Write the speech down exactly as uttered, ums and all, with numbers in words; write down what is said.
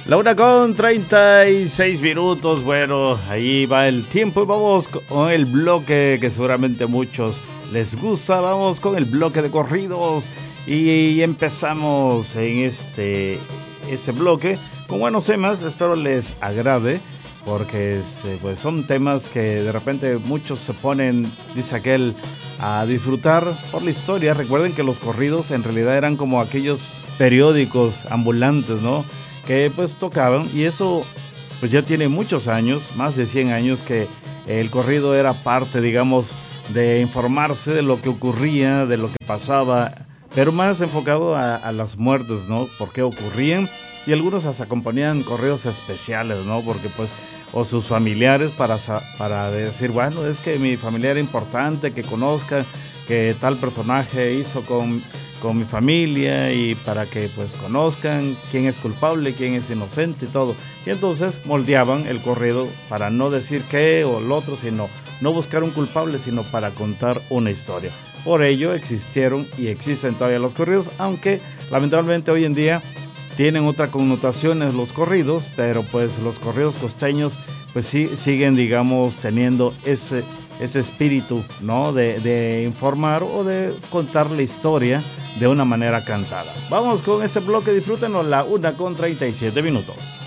La una con treinta y seis minutos. Bueno, ahí va el tiempo y vamos con el bloque que seguramente a muchos les gusta. Vamos con el bloque de corridos y empezamos en este, este bloque con buenos temas. Espero les agrade porque pues, son temas que de repente muchos se ponen, dice aquel, a disfrutar por la historia. Recuerden que los corridos en realidad eran como aquellos periódicos ambulantes, ¿no? Que pues tocaban, y eso pues ya tiene muchos años, más de cien años, que el corrido era parte, digamos, de informarse de lo que ocurría, de lo que pasaba, pero más enfocado a, a las muertes, ¿no? Por qué ocurrían, y algunos hasta acompañaban corridos especiales, ¿no? Porque pues, o sus familiares para, para decir, bueno, es que mi familiar era importante, que conozca que tal personaje hizo con... con mi familia, y para que pues conozcan quién es culpable, quién es inocente y todo. Y entonces moldeaban el corrido para no decir qué o lo otro, sino no buscar un culpable, sino para contar una historia. Por ello existieron y existen todavía los corridos, aunque lamentablemente hoy en día tienen otras connotaciones los corridos, pero pues los corridos costeños pues sí siguen, digamos, teniendo ese ese espíritu, ¿no? De, de informar o de contar la historia de una manera cantada. Vamos con este bloque, disfrútenlo, la una con treinta y siete minutos.